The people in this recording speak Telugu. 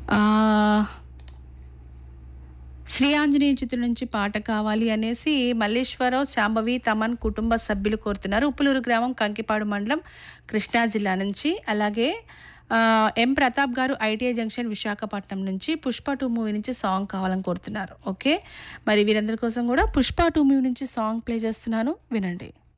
ఆహ్, శ్రీ ఆంజనేయ చిత్రం నుంచి పాట కావాలి అనేసి మల్లేశ్వరరావు, శాంభవి, తమన్ కుటుంబ సభ్యులు కోరుతున్నారు. ఉప్పులూరు గ్రామం, కంకిపాడు మండలం, కృష్ణా జిల్లా నుంచి. అలాగే ఎం ప్రతాప్ గారు ఐటీఐ జంక్షన్ విశాఖపట్నం నుంచి పుష్ప 2 మూవీ నుంచి సాంగ్ కావాలని కోరుతున్నారు. ఓకే, మరి వీరందరి కోసం కూడా పుష్ప 2 మూవీ నుంచి సాంగ్ ప్లే చేస్తున్నాను, వినండి.